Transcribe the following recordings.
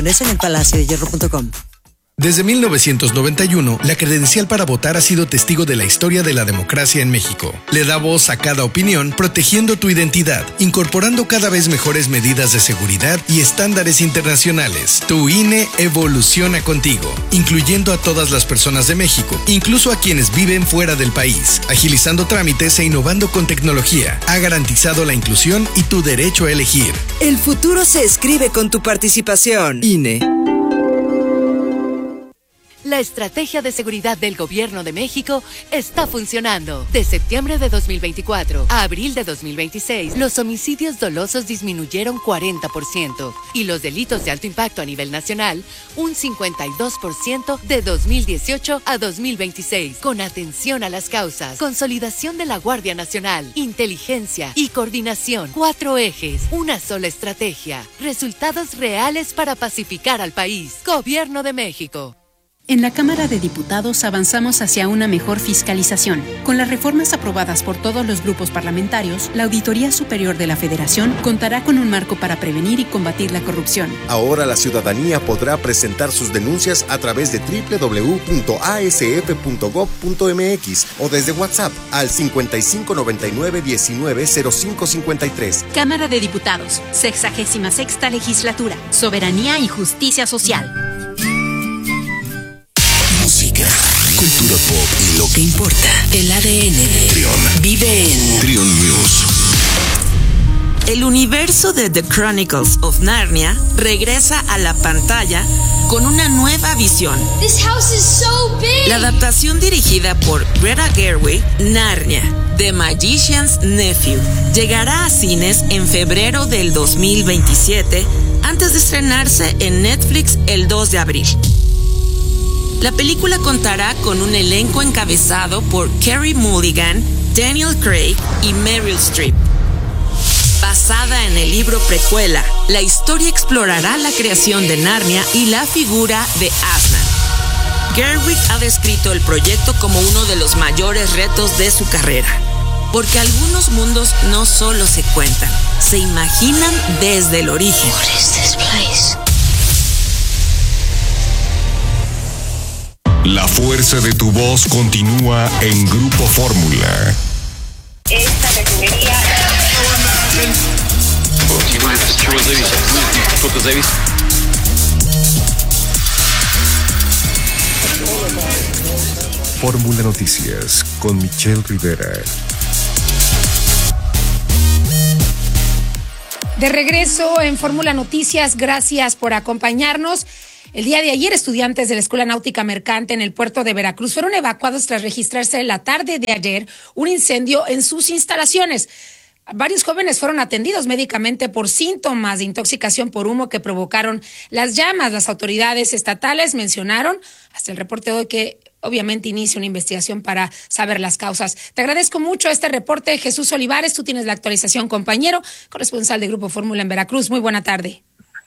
Eso en el palaciodehierro.com. Desde 1991, la credencial para votar ha sido testigo de la historia de la democracia en México. Le da voz a cada opinión, protegiendo tu identidad, incorporando cada vez mejores medidas de seguridad y estándares internacionales. Tu INE evoluciona contigo, incluyendo a todas las personas de México, incluso a quienes viven fuera del país, agilizando trámites e innovando con tecnología. Ha garantizado la inclusión y tu derecho a elegir. El futuro se escribe con tu participación. INE. La estrategia de seguridad del Gobierno de México está funcionando. De septiembre de 2024 a abril de 2026, los homicidios dolosos disminuyeron 40% y los delitos de alto impacto a nivel nacional un 52% de 2018 a 2026. Con atención a las causas, consolidación de la Guardia Nacional, inteligencia y coordinación. 4 ejes, una sola estrategia. Resultados reales para pacificar al país. Gobierno de México. En la Cámara de Diputados avanzamos hacia una mejor fiscalización. Con las reformas aprobadas por todos los grupos parlamentarios, la Auditoría Superior de la Federación contará con un marco para prevenir y combatir la corrupción. Ahora la ciudadanía podrá presentar sus denuncias a través de www.asf.gov.mx o desde WhatsApp al 5599-190553. Cámara de Diputados, 66ª Legislatura, Soberanía y Justicia Social. Música, cultura pop y lo que importa. El ADN de Trion vive en Trion News. El universo de The Chronicles of Narnia regresa a la pantalla con una nueva visión. This house is so big. La adaptación dirigida por Greta Gerwig, Narnia, The Magician's Nephew, llegará a cines en febrero del 2027 antes de estrenarse en Netflix el 2 de abril. La película contará con un elenco encabezado por Carey Mulligan, Daniel Craig y Meryl Streep. Basada en el libro precuela, la historia explorará la creación de Narnia y la figura de Aslan. Gerwig ha descrito el proyecto como uno de los mayores retos de su carrera, porque algunos mundos no solo se cuentan, se imaginan desde el origen. What is this place? La fuerza de tu voz continúa en Grupo Fórmula. Esta refinería. Fórmula Noticias con Michelle Rivera. De regreso en Fórmula Noticias, gracias por acompañarnos. El día de ayer, estudiantes de la Escuela Náutica Mercante en el puerto de Veracruz fueron evacuados tras registrarse la tarde de ayer un incendio en sus instalaciones. Varios jóvenes fueron atendidos médicamente por síntomas de intoxicación por humo que provocaron las llamas. Las autoridades estatales mencionaron hasta el reporte de hoy que obviamente inicia una investigación para saber las causas. Te agradezco mucho este reporte, Jesús Olivares. Tú tienes la actualización, compañero, corresponsal de Grupo Fórmula en Veracruz. Muy buena tarde.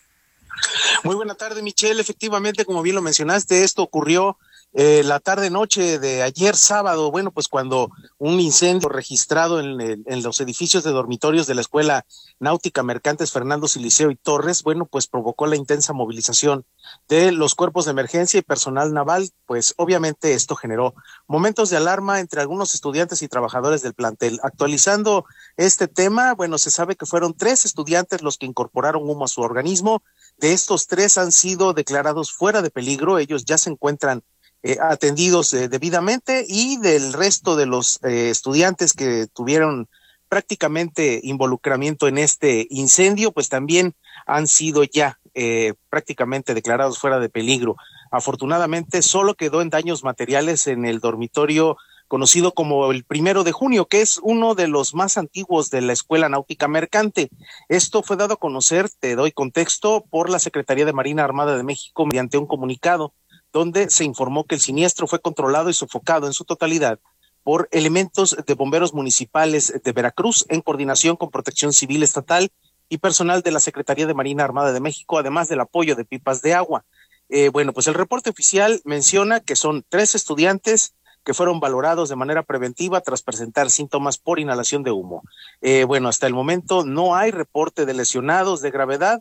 Muy buena tarde, Michelle. Efectivamente, como bien lo mencionaste, esto ocurrió la tarde-noche de ayer sábado, bueno, pues cuando un incendio registrado en los edificios de dormitorios de la Escuela Náutica Mercantes Fernando Siliceo y Torres, bueno, pues provocó la intensa movilización de los cuerpos de emergencia y personal naval. Pues obviamente esto generó momentos de alarma entre algunos estudiantes y trabajadores del plantel. Actualizando este tema, bueno, se sabe que fueron 3 estudiantes los que incorporaron humo a su organismo. De estos 3 han sido declarados fuera de peligro, ellos ya se encuentran atendidos debidamente, y del resto de los estudiantes que tuvieron prácticamente involucramiento en este incendio, pues también han sido ya prácticamente declarados fuera de peligro. Afortunadamente solo quedó en daños materiales en el dormitorio conocido como el 1 de junio, que es uno de los más antiguos de la Escuela Náutica Mercante. Esto fue dado a conocer, te doy contexto, por la Secretaría de Marina Armada de México mediante un comunicado donde se informó que el siniestro fue controlado y sofocado en su totalidad por elementos de bomberos municipales de Veracruz en coordinación con Protección Civil Estatal y personal de la Secretaría de Marina Armada de México, además del apoyo de pipas de agua. Bueno, pues el reporte oficial menciona que son 3 estudiantes que fueron valorados de manera preventiva tras presentar síntomas por inhalación de humo. Bueno, hasta el momento no hay reporte de lesionados de gravedad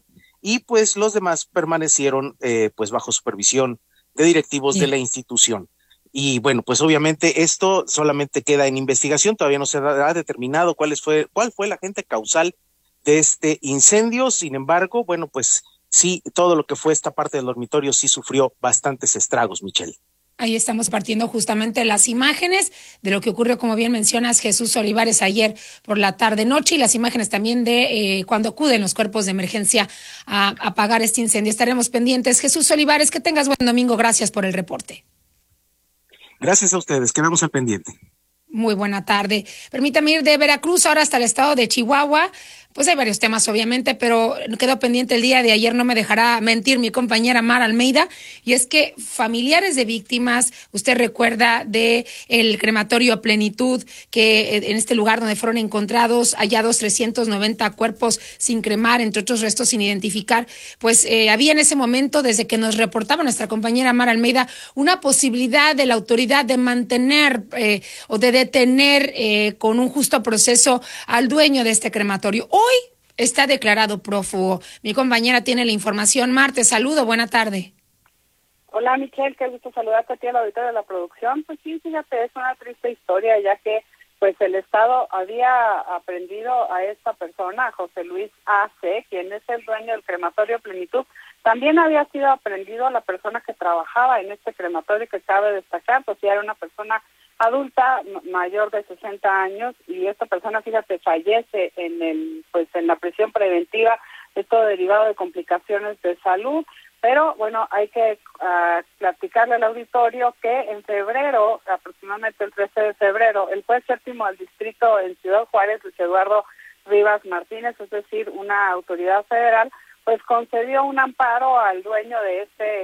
y pues los demás permanecieron pues bajo supervisión de directivos de la institución. Y bueno, pues obviamente esto solamente queda en investigación, todavía no se ha determinado cuál fue el agente causal de este incendio. Sin embargo, bueno, pues sí, todo lo que fue esta parte del dormitorio sí sufrió bastantes estragos, Michelle. Ahí estamos partiendo justamente las imágenes de lo que ocurrió, como bien mencionas, Jesús Olivares, ayer por la tarde-noche, y las imágenes también de cuando acuden los cuerpos de emergencia a apagar este incendio. Estaremos pendientes. Jesús Olivares, que tengas buen domingo. Gracias por el reporte. Gracias a ustedes. Quedamos al pendiente. Muy buena tarde. Permítame ir de Veracruz ahora hasta el estado de Chihuahua. Pues hay varios temas, obviamente, pero quedó pendiente el día de ayer, no me dejará mentir mi compañera Mar Almeida, y es que familiares de víctimas, usted recuerda de el crematorio Plenitud, que en este lugar donde fueron hallados 390 cuerpos sin cremar, entre otros restos sin identificar, pues había en ese momento, desde que nos reportaba nuestra compañera Mar Almeida, una posibilidad de la autoridad de mantener o de detener con un justo proceso al dueño de este crematorio. Hoy está declarado prófugo. Mi compañera tiene la información. Mar, te saludo. Buena tarde. Hola, Michelle. Qué gusto saludarte a ti, a la auditoría de la producción. Pues sí, fíjate, es una triste historia, ya que pues el Estado había aprendido a esta persona, a José Luis A.C., quien es el dueño del crematorio Plenitud. También había sido aprendido la persona que trabajaba en este crematorio, que cabe destacar, pues ya era una persona adulta, mayor de 60 años, y esta persona, fíjate, fallece en la prisión preventiva, esto derivado de complicaciones de salud. Pero bueno, hay que platicarle al auditorio que en febrero, aproximadamente el 13 de febrero, el juez séptimo del distrito en Ciudad Juárez, Luis Eduardo Rivas Martínez, es decir, una autoridad federal, pues concedió un amparo al dueño de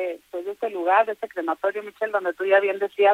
este lugar, de este crematorio, Michelle, donde tú ya bien decías,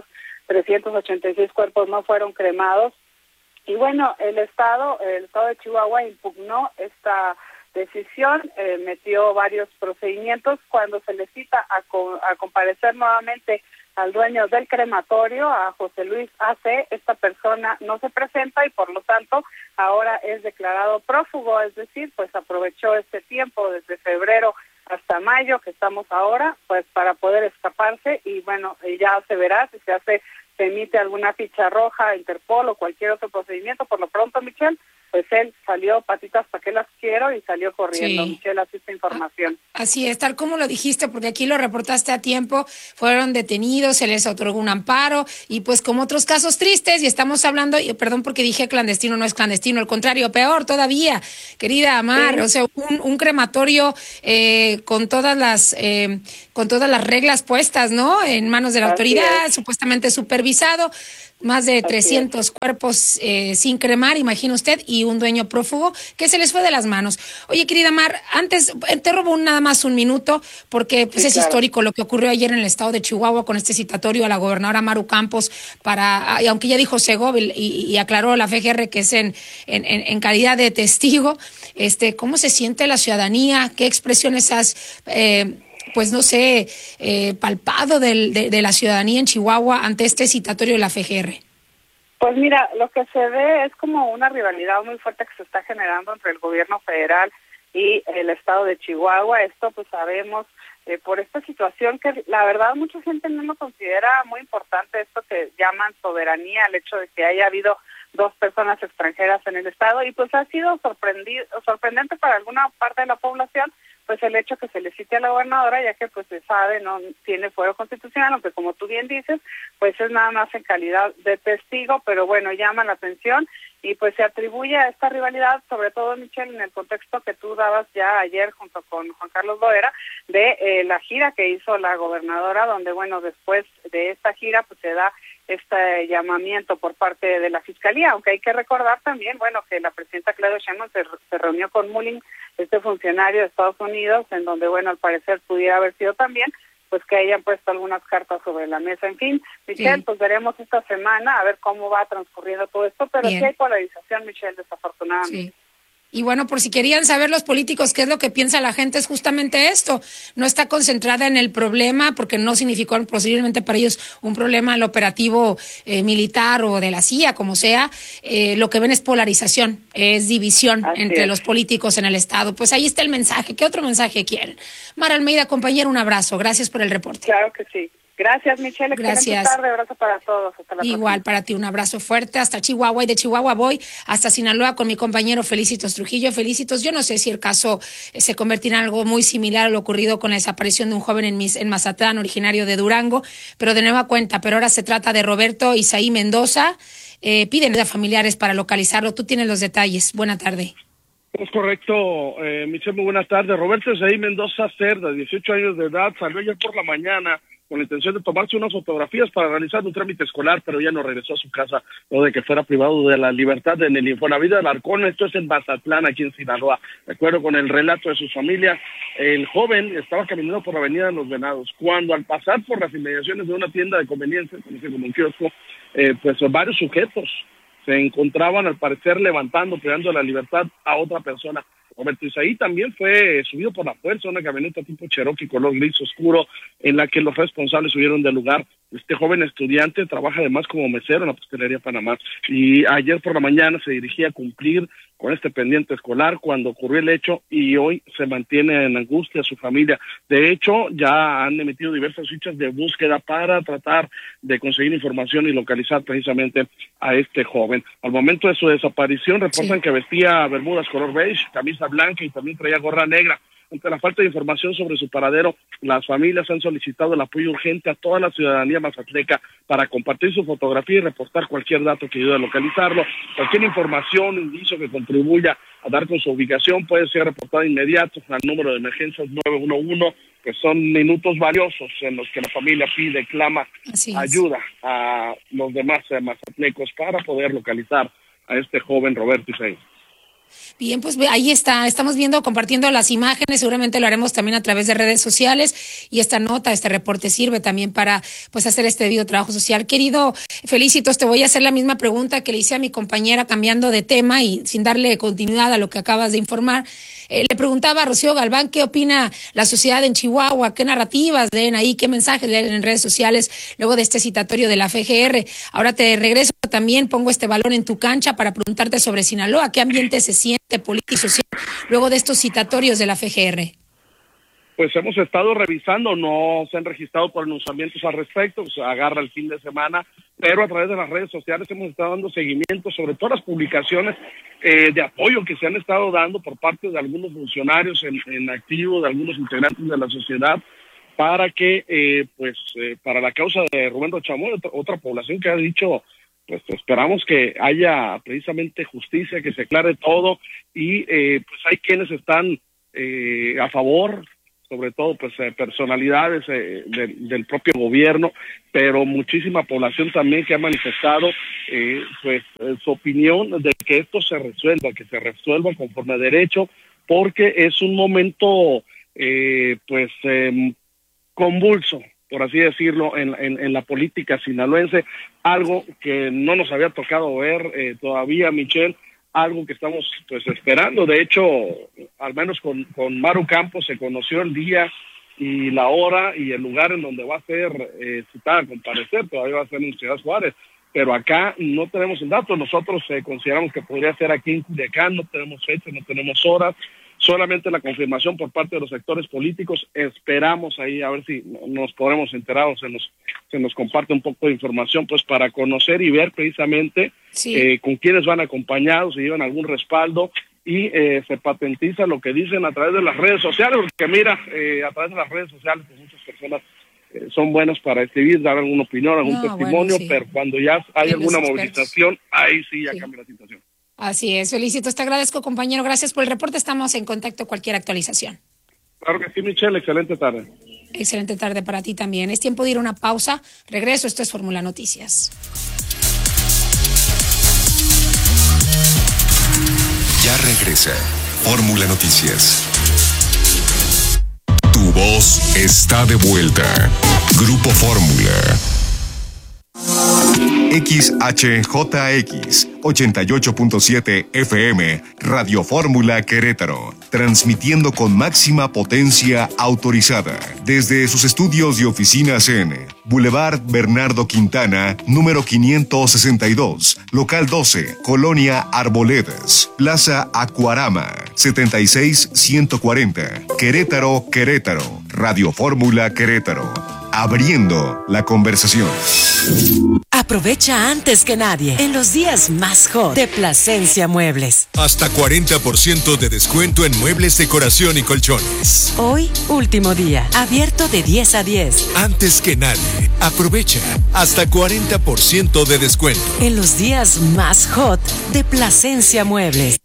386 cuerpos no fueron cremados. Y bueno, el Estado de Chihuahua impugnó esta decisión, metió varios procedimientos. Cuando se le cita a comparecer nuevamente al dueño del crematorio, a José Luis A.C., esta persona no se presenta y por lo tanto ahora es declarado prófugo, es decir, pues aprovechó este tiempo desde febrero hasta mayo, que estamos ahora, pues para poder escaparse. Y bueno, ya se verá si se emite alguna ficha roja a Interpol o cualquier otro procedimiento. Por lo pronto, Michelle, pues él salió patitas para que las quiero y salió corriendo. Sí. Michelle, así esta información. Así es, tal como lo dijiste, porque aquí lo reportaste a tiempo, fueron detenidos, se les otorgó un amparo, y pues como otros casos tristes, y estamos hablando, perdón porque dije clandestino, no es clandestino, al contrario, peor todavía, querida Amar, sí. O sea, un crematorio con todas las reglas puestas, ¿no? En manos de la autoridad, supuestamente supervisado. Más de 300 cuerpos sin cremar, imagina usted, y un dueño prófugo que se les fue de las manos. Oye, querida Mar, antes te robo nada más un minuto, porque pues, sí, es histórico lo que ocurrió ayer en el estado de Chihuahua con este citatorio a la gobernadora Maru Campos, y aunque ya dijo Segov y aclaró la FGR que es en calidad de testigo, ¿cómo se siente la ciudadanía? ¿Qué expresiones has pues no sé, palpado de la ciudadanía en Chihuahua ante este citatorio de la FGR? Pues mira, lo que se ve es como una rivalidad muy fuerte que se está generando entre el gobierno federal y el estado de Chihuahua. Esto pues sabemos por esta situación que la verdad mucha gente no lo considera muy importante, esto que llaman soberanía, el hecho de que haya habido 2 personas extranjeras en el estado, y pues ha sido sorprendente para alguna parte de la población, pues el hecho que se le cite a la gobernadora, ya que pues se sabe, no tiene fuero constitucional, aunque como tú bien dices, pues es nada más en calidad de testigo, pero bueno, llama la atención y pues se atribuye a esta rivalidad, sobre todo, Michelle, en el contexto que tú dabas ya ayer junto con Juan Carlos Loera, de la gira que hizo la gobernadora, donde bueno, después de esta gira pues se da este llamamiento por parte de la Fiscalía, aunque hay que recordar también, bueno, que la presidenta Claudia Sheinbaum se reunió con Mullin, este funcionario de Estados Unidos, en donde, bueno, al parecer pudiera haber sido también, pues que hayan puesto algunas cartas sobre la mesa. En fin, Michelle, pues veremos esta semana a ver cómo va transcurriendo todo esto, pero sí hay polarización, Michelle, desafortunadamente. Sí. Y bueno, por si querían saber los políticos qué es lo que piensa la gente, es justamente esto. No está concentrada en el problema, porque no significó posiblemente para ellos un problema al operativo militar o de la CIA, como sea. Lo que ven es polarización, es división entre los políticos en el Estado. Pues ahí está el mensaje. ¿Qué otro mensaje quieren? Mara Almeida, compañera, un abrazo. Gracias por el reporte. Claro que sí. Gracias, Michelle. Gracias. Excelente tarde. Abrazo para todos. Hasta la próxima. Igual para ti, un abrazo fuerte hasta Chihuahua, y de Chihuahua voy hasta Sinaloa con mi compañero Felicitos Trujillo. Felicitos, yo no sé si el caso se convertirá en algo muy similar a lo ocurrido con la desaparición de un joven en Mazatlán, originario de Durango, pero de nueva cuenta, pero ahora se trata de Roberto Isaí Mendoza. Piden ayuda a familiares para localizarlo. Tú tienes los detalles. Buena tarde. Es correcto, Michelle, muy buenas tardes. Roberto Isaí Mendoza Cerda, 18 años de edad, salió ayer por la mañana con la intención de tomarse unas fotografías para realizar un trámite escolar, pero ya no regresó a su casa, luego de que fuera privado de la libertad en el Infonavit de Alarcón. Esto es en Mazatlán, aquí en Sinaloa. De acuerdo con el relato de su familia, el joven estaba caminando por la avenida de Los Venados, cuando al pasar por las inmediaciones de una tienda de conveniencia, conocido como un kiosco, pues varios sujetos se encontraban al parecer levantando, privando de la libertad a otra persona. Roberto Isaí también fue subido por la fuerza, una camioneta tipo Cherokee color gris oscuro, en la que los responsables huyeron del lugar. Este joven estudiante trabaja además como mesero en la Pastelería Panamá, y ayer por la mañana se dirigía a cumplir con este pendiente escolar cuando ocurrió el hecho, y hoy se mantiene en angustia su familia. De hecho, ya han emitido diversas fichas de búsqueda para tratar de conseguir información y localizar precisamente a este joven. Al momento de su desaparición reportan que vestía bermudas color beige, camisa blanca y también traía gorra negra. Ante la falta de información sobre su paradero, las familias han solicitado el apoyo urgente a toda la ciudadanía mazatleca para compartir su fotografía y reportar cualquier dato que ayude a localizarlo. Cualquier información, indicio que contribuya a dar con su ubicación puede ser reportada inmediato al número de emergencias 911, que son minutos valiosos en los que la familia pide, clama ayuda a los demás mazatlecos para poder localizar a este joven Roberto Isaí. Bien, pues ahí está, estamos viendo, compartiendo las imágenes, seguramente lo haremos también a través de redes sociales, y esta nota, este reporte sirve también para pues hacer este debido trabajo social. Querido Felicitos, te voy a hacer la misma pregunta que le hice a mi compañera, cambiando de tema y sin darle continuidad a lo que acabas de informar. Le preguntaba a Rocío Galván qué opina la sociedad en Chihuahua, qué narrativas leen ahí, qué mensajes leen en redes sociales luego de este citatorio de la FGR. Ahora te regreso también, pongo este balón en tu cancha para preguntarte sobre Sinaloa, qué ambiente se siente político y social luego de estos citatorios de la FGR. Pues hemos estado revisando, no se han registrado pronunciamientos al respecto, pues agarra el fin de semana, pero a través de las redes sociales hemos estado dando seguimiento sobre todas las publicaciones de apoyo que se han estado dando por parte de algunos funcionarios en activo, de algunos integrantes de la sociedad, para que, para la causa de Rubén Rochamoy, otra población que ha dicho, pues esperamos que haya precisamente justicia, que se aclare todo, y pues hay quienes están a favor, sobre todo pues personalidades del propio gobierno, pero muchísima población también que ha manifestado su opinión de que esto se resuelva conforme a derecho, porque es un momento convulso, por así decirlo, en la política sinaloense, algo que no nos había tocado ver todavía, Michelle, algo que estamos pues esperando. De hecho, al menos con Maru Campos se conoció el día y la hora y el lugar en donde va a ser citada a comparecer, todavía va a ser en Ciudad Juárez, pero acá no tenemos el dato. Nosotros consideramos que podría ser aquí en Culiacán, no tenemos fecha, no tenemos horas, solamente la confirmación por parte de los sectores políticos. Esperamos ahí a ver si nos podremos enterar o se nos comparte un poco de información, pues para conocer y ver precisamente con quiénes van acompañados, si llevan algún respaldo, y se patentiza lo que dicen a través de las redes sociales, porque mira, a través de las redes sociales pues muchas personas son buenas para escribir, dar alguna opinión, algún testimonio, pero cuando ya hay alguna movilización, ahí sí ya cambia la situación. Así es, Felicitos, te agradezco, compañero, gracias por el reporte, estamos en contacto, cualquier actualización. Claro que sí, Michelle, excelente tarde. Excelente tarde para ti también. Es tiempo de ir a una pausa, regreso, esto es Fórmula Noticias. Ya regresa Fórmula Noticias. Tu voz está de vuelta. Grupo Fórmula. XHJX 88.7 FM, Radio Fórmula Querétaro, transmitiendo con máxima potencia autorizada desde sus estudios y oficinas en Boulevard Bernardo Quintana, número 562, local 12, Colonia Arboledas, Plaza Acuarama, 76140, Querétaro, Querétaro, Radio Fórmula Querétaro, abriendo la conversación. Aprovecha antes que nadie en los días más hot de Plasencia Muebles. Hasta 40% de descuento en muebles, decoración y colchones. Hoy, último día, abierto de 10 a 10. Antes que nadie, aprovecha hasta 40% de descuento en los días más hot de Plasencia Muebles.